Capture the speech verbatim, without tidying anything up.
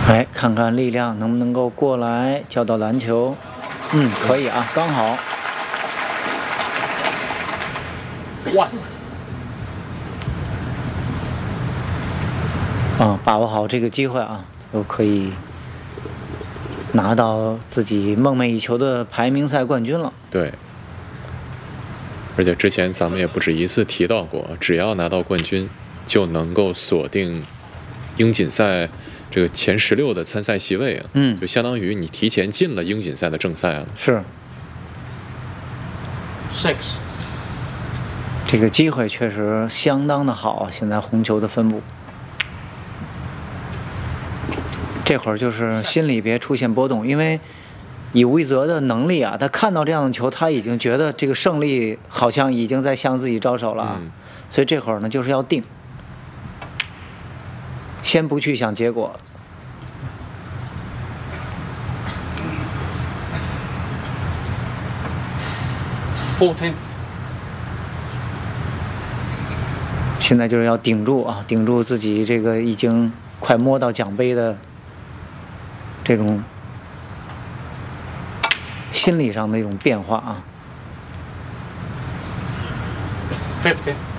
哎，看看力量能不能够过来交到篮球。嗯，可以啊，刚好。 哇！ 啊，把握好这个机会啊，就可以拿到自己梦寐以求的排名赛冠军了。 对。而且之前咱们也不止一次提到过，只要拿到冠军，就能够锁定英锦赛这个前十六的参赛席位啊。 嗯， 就相当于你提前进了英锦赛的正赛了。 是。 Six。 这个机会确实相当的好，现在红球的分布。这会儿就是心里别出现波动，因为以吴一泽的能力啊，他看到这样的球，他已经觉得这个胜利好像已经在向自己招手了啊。 嗯、 所以这会儿呢，就是要定，先不去想结果。 fourteen。 现在就是要顶住啊，顶住自己这个已经快摸到奖杯的这种心理上的一种变化啊。 fifteen。